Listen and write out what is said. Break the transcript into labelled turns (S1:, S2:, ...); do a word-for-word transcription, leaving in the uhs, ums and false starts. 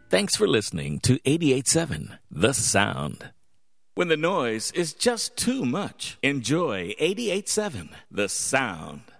S1: Thanks for listening to eighty-eight point seven The Sound. When the noise is just too much, enjoy eighty-eight point seven The Sound.